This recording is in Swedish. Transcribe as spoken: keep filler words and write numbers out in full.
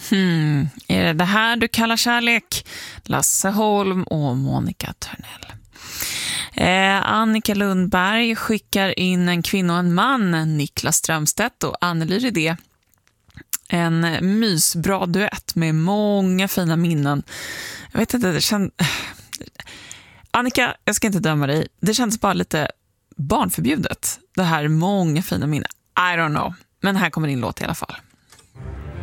Hmm, är det det här du kallar kärlek? Lasse Holm och Monica Törnell. Eh, Annika Lundberg skickar in en kvinna och en man, Niklas Strömstedt och Anneli Rydé. En mysbra duett med många fina minnen. Jag vet inte, det känd... Annika, jag ska inte döma dig. Det känns bara lite barnförbjudet. Det här många fina minnen. I don't know. Men här kommer din låt i alla fall.